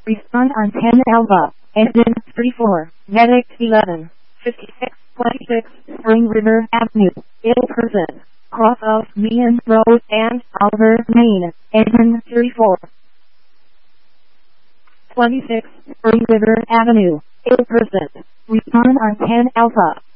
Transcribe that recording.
Respond on 10 Alpha. Engine 34. Medic 11. 5626 Spring River Avenue. Ill person. Cross of Meehan Road and Oliver, Maine. Engine 34. 26 Spring River Avenue. Ill person. Respond on 10 Alpha.